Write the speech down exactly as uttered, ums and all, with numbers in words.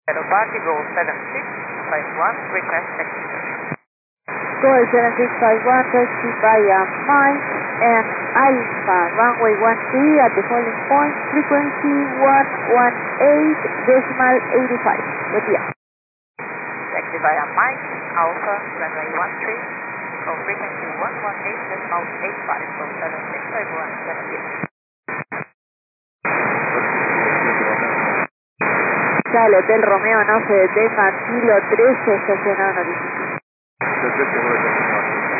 Hello, party, go seven six five one, request taxi. Go seven six five one, taxi via Mike and Alpha, runway one three at the following point, frequency one one eight decimal eighty-five. Buen día. Taxi via Mike, Alpha, runway one three, on frequency one one eight decimal eighty-five, go seven six five one, seven six. El Hotel Romeo no se detenga, kilo trece estacionado en origen.